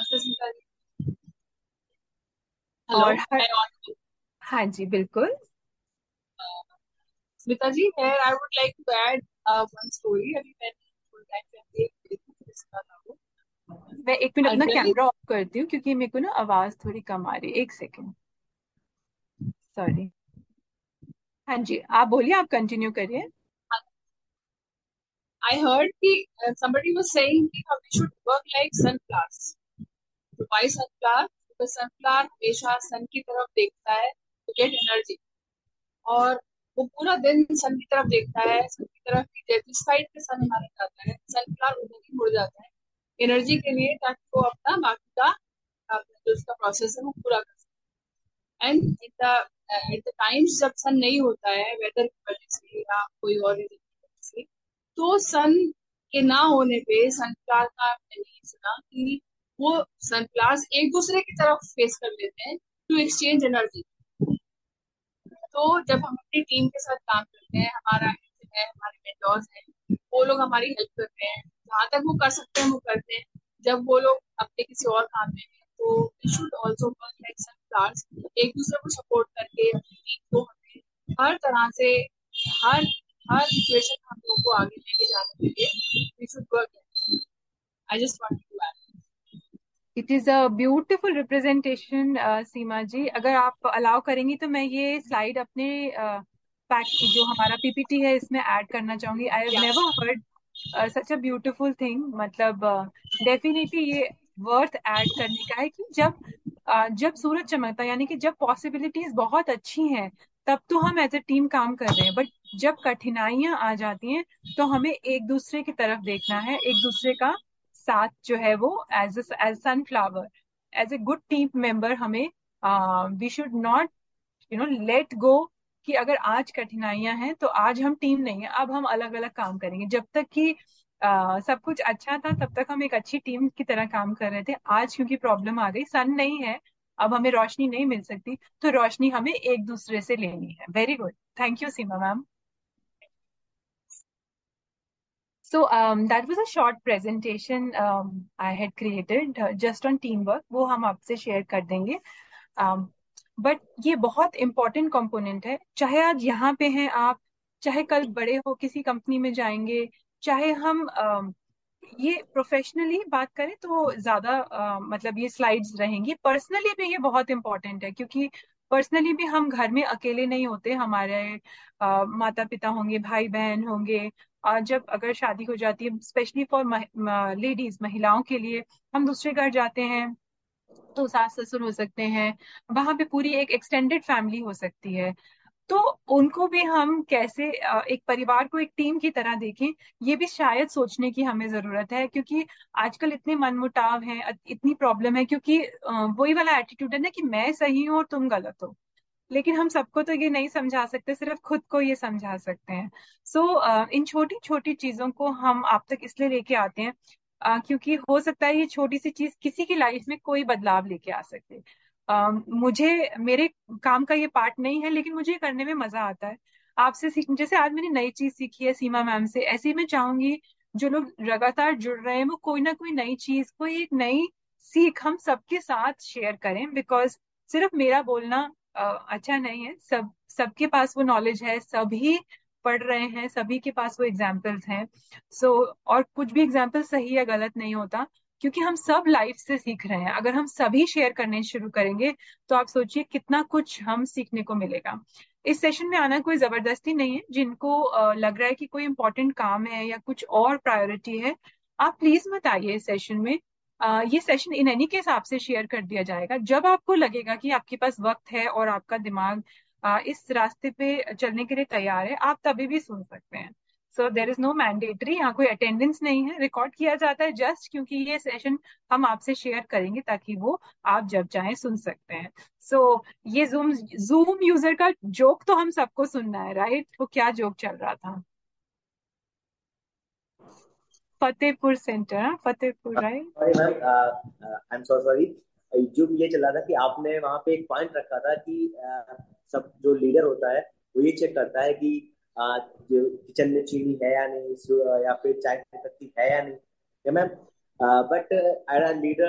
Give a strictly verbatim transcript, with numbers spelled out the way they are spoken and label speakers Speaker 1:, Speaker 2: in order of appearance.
Speaker 1: नमस्ते सीता जी। हेलो।
Speaker 2: और हर
Speaker 1: मैं ऑडियो।
Speaker 2: हाँ जी, बिल्कुल।
Speaker 1: स्मिता जी, here I would like to add uh, one story. अभी मैंने full time फैमिली देखी सुना था वो।
Speaker 2: मैं एक मिनट अपना
Speaker 1: जनरली
Speaker 2: कैमरा ऑफ करती हूँ क्योंकि मेरे को ना आवाज थोड़ी कम आ रही है। एक सेकेंड। सॉरी। हाँ जी, आप बोलिए, आप कंटिन्यू करिए।
Speaker 1: I heard कि uh, somebody was saying कि we should work like sunflowers. So why sunflower? Because sunflower हमेशा sun की तरफ देखता है to get energy. और वो पूरा दिन सन की तरफ देखता है, सन की तरफ की जिस साइड पे सन हमारा जाता है सनफ्लावर उधर ही मुड़ जाता है एनर्जी के लिए, ताकि वो अपना बाकी का अपना जो उसका प्रोसेस है वो पूरा कर सके। And in the at the times जब सन नहीं होता है वेदर की वजह से या कोई और रीजन की वजह से, तो सन के ना होने पे सनफ्लावर का मैंने ये सुना कि वो सनफ्लावर्स एक दूसरे की तरफ फेस कर लेते हैं टू एक्सचेंज एनर्जी। तो जब हम अपनी टीम के साथ काम करते हैं, हमारा है हमारे मेंटोर्स हैं, वो लोग हमारी हेल्प करते हैं, जहाँ तक वो कर सकते हैं वो करते हैं। जब वो लोग अपने किसी और काम में हैं तो we should also work like sunflowers, एक दूसरे को सपोर्ट करके अपनी टीम को हमें हर तरह से हर हर सिचुएशन हम लोगों को आगे लेके जाने के लिए we should work. I just want to add.
Speaker 2: It is a beautiful representation. सीमा जी, अगर आप अलाउ करेंगी तो मैं ये स्लाइड अपने पैक जो हमारा पीपीटी है इसमें ऐड करना चाहूंगी। आई हैव
Speaker 1: या
Speaker 2: never heard such a beautiful thing. मतलब डेफिनेटली ये वर्थ ऐड करने का है कि जब अ, जब सूरज चमकता है, यानी कि जब पॉसिबिलिटीज बहुत अच्छी हैं, तब तो हम एज ए टीम काम कर रहे हैं। बट जब कठिनाइयां आ जाती हैं, तो हमें एक दूसरे की तरफ देखना है, एक दूसरे का साथ जो है वो as as sunflower, as a good team member हमें we should not you know let go कि अगर आज कठिनाइयां हैं तो आज हम टीम नहीं है, अब हम अलग अलग काम करेंगे। जब तक कि अ, सब कुछ अच्छा था तब तक हम एक अच्छी टीम की तरह काम कर रहे थे। आज क्योंकि प्रॉब्लम आ गई, सन नहीं है, अब हमें रोशनी नहीं मिल सकती, तो रोशनी हमें एक दूसरे से लेनी है। Very good. Thank you Seema ma'am. So um, that was a short presentation um, I had created uh, just on teamwork. वो हम आपसे शेयर कर देंगे। बट ये बहुत इंपॉर्टेंट कंपोनेंट है। चाहे आज यहाँ पे हैं आप, चाहे कल बड़े हो किसी कंपनी में जाएंगे, चाहे हम अम, ये प्रोफेशनली बात करें तो ज्यादा अ, मतलब ये स्लाइड्स रहेंगी। पर्सनली भी ये बहुत इंपॉर्टेंट है, क्योंकि पर्सनली भी हम घर में अकेले नहीं होते। हमारे माता पिता होंगे, भाई बहन होंगे। और जब अगर शादी हो जाती है, स्पेशली फॉर लेडीज, महिलाओं के लिए, हम दूसरे घर जाते हैं तो सास ससुर हो सकते हैं, वहां पे पूरी एक एक्सटेंडेड फैमिली हो सकती है। तो उनको भी हम कैसे अ, एक परिवार को एक टीम की तरह देखें, ये भी शायद सोचने की हमें जरूरत है। क्योंकि आजकल इतने मनमुटाव हैं, अ- इतनी प्रॉब्लम है, क्योंकि अ, वही वाला एटीट्यूड है ना कि मैं सही हूँ और तुम गलत हो। लेकिन हम सबको तो ये नहीं समझा सकते, सिर्फ खुद को ये समझा सकते हैं। सो इन छोटी छोटी चीजों को हम आप तक इसलिए लेके आते हैं अ, क्योंकि हो सकता है ये छोटी सी चीज किसी की लाइफ में कोई बदलाव लेके आ सके। अ, मुझे मेरे काम का ये पार्ट नहीं है, लेकिन मुझे ये करने में मजा आता है। आपसे सीख, जैसे आज मैंने नई चीज सीखी है सीमा मैम से, ऐसे ही मैं चाहूंगी जो लोग लगातार जुड़ रहे हैं वो कोई ना कोई नई चीज, कोई एक नई सीख हम सबके साथ शेयर करें। बिकॉज सिर्फ मेरा बोलना अ, अच्छा नहीं है। सब सबके पास वो नॉलेज है, सभी पढ़ रहे हैं, सभी के पास वो एग्जाम्पल्स हैं। सो और कुछ भी एग्जाम्पल सही या गलत नहीं होता, क्योंकि हम सब लाइफ से सीख रहे हैं। अगर हम सभी शेयर करने शुरू करेंगे तो आप सोचिए कितना कुछ हम सीखने को मिलेगा। इस सेशन में आना कोई जबरदस्ती नहीं है। जिनको अ, लग रहा है कि कोई इंपॉर्टेंट काम है या कुछ और प्रायोरिटी है, आप प्लीज मत आइए इस सेशन में। अ, ये सेशन इन एनी केस आपसे शेयर कर दिया जाएगा। जब आपको लगेगा कि आपके पास वक्त है और आपका दिमाग अ, इस रास्ते पे चलने के लिए तैयार है, आप तभी भी सुन सकते हैं। सो देर इज नो मैंडेटरी, यहाँ कोई अटेंडेंस नहीं है। रिकॉर्ड किया जाता है जस्ट क्योंकि ये सेशन हम आपसे शेयर करेंगे, ताकि वो आप जब चाहें सुन सकते हैं। सो so, ये जूम जूम यूजर का जोक तो हम सबको सुनना है, राइट? वो क्या जोक चल रहा था? फतेहपुर सेंटर, हाँ, Fatehpur, right.
Speaker 1: Sorry ma'am, I am so sorry. जो ये चला था कि आपने वहां पे एक पॉइंट रखा था कि अ, सब जो लीडर होता है वो ये चेक करता है कि अ, जो किचन में चीनी है या नहीं, सु- या फिर चाय की पत्ती है या नहीं। Ma'am, but as leader